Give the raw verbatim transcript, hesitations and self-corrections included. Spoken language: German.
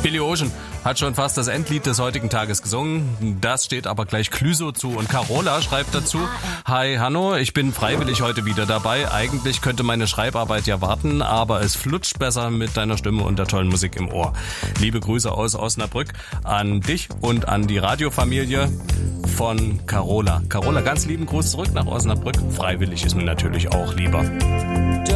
Billy Ocean hat schon fast das Endlied des heutigen Tages gesungen. Das steht aber gleich Clüso zu. Und Carola schreibt dazu: Hi Hanno, ich bin freiwillig heute wieder dabei. Eigentlich könnte meine Schreibarbeit ja warten, aber es flutscht besser mit deiner Stimme und der tollen Musik im Ohr. Liebe Grüße aus Osnabrück an dich und an die Radiofamilie von Carola. Carola, ganz lieben Gruß zurück nach Osnabrück. Freiwillig ist mir natürlich auch lieber.